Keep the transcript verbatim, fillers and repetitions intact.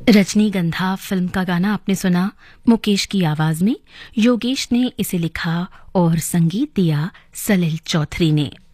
रजनीगंधा फिल्म का गाना आपने सुना मुकेश की आवाज में। योगेश ने इसे लिखा और संगीत दिया सलिल चौधरी ने।